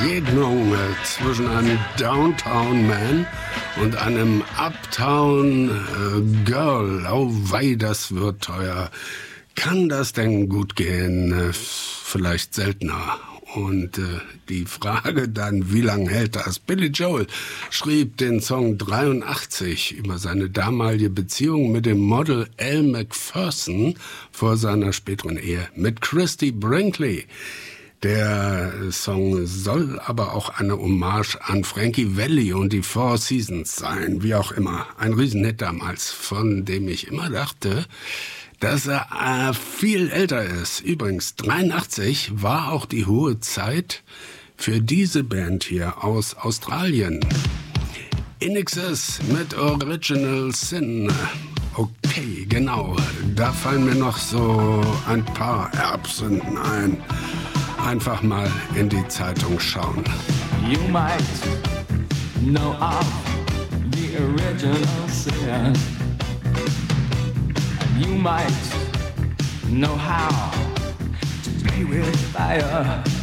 Begegnung zwischen einem Downtown Man und einem Uptown Girl. Oh wei, das wird teuer. Kann das denn gut gehen? Vielleicht seltener. Und die Frage dann, wie lange hält das? Billy Joel schrieb den Song 83 über seine damalige Beziehung mit dem Model Elle Macpherson vor seiner späteren Ehe mit Christy Brinkley. Der Song soll aber auch eine Hommage an Frankie Valli und die Four Seasons sein, wie auch immer. Ein Riesenhit damals, von dem ich immer dachte, dass er viel älter ist. Übrigens, 83 war auch die hohe Zeit für diese Band hier aus Australien. In Excess mit Original Sin. Okay, genau. Da fallen mir noch so ein paar Erbsünden ein. Einfach mal in die Zeitung schauen. You might know of the original sin. You might know how to play with fire.